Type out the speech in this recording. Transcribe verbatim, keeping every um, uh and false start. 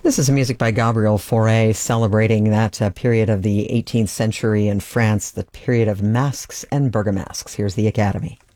This is music by Gabriel Fauré celebrating that uh, period of the eighteenth century in France, the period of masks and burgomasques. Here's the Academy.